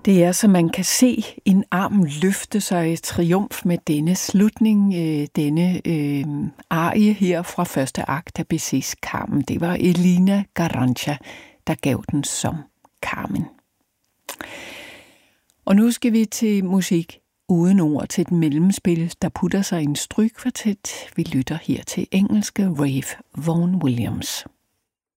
Det er, så man kan se en arm løfte sig i triumf med denne slutning, denne arie her fra første akt af Bizets Carmen. Det var Elina Garanca, der gav den som Carmen. Og nu skal vi til musik uden ord, til et mellemspil, der putter sig i en strygkvartet. Vi lytter her til engelske Ralph Vaughan Williams.